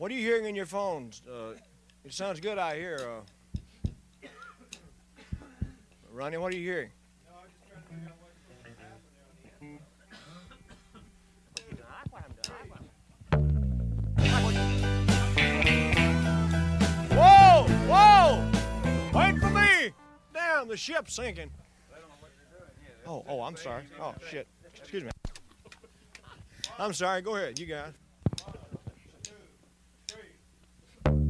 What are you hearing in your phones? It sounds good out here. Ronnie, what are you hearing? No, I'm just trying to figure out what's supposed to happen down here. Whoa! Whoa! Wait for me! Damn, the ship's sinking. I don't know what you're doing here. Oh, I'm sorry. Oh, shit. Excuse me. I'm sorry. Go ahead, you guys.